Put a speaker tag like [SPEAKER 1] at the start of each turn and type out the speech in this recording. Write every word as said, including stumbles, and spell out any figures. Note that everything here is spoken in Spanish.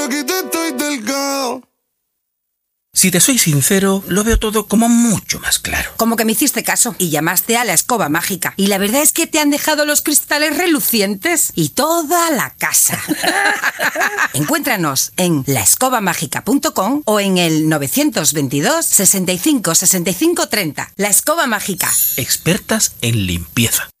[SPEAKER 1] flaquita estoy delgado.
[SPEAKER 2] Si te soy sincero, lo veo todo como mucho más claro.
[SPEAKER 3] Como que me hiciste caso y llamaste a la escoba mágica. Y la verdad es que te han dejado los cristales relucientes y toda la casa. Encuéntranos en la escoba mágica punto com o en el nueve dos dos, sesenta y cinco, sesenta y cinco, treinta. La Escoba Mágica.
[SPEAKER 2] Expertas en limpieza.